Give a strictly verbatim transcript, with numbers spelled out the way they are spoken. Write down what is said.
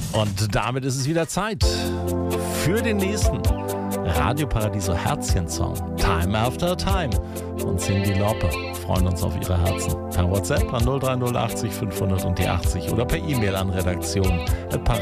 Und damit ist es wieder Zeit für den nächsten Radio Paradiso Herzchen-Song. Time After Time von Cyndi Lauper. Freuen uns auf Ihre Herzen. Per WhatsApp an null drei null achtzig fünfhundert und die achtzig oder per E-Mail an redaktion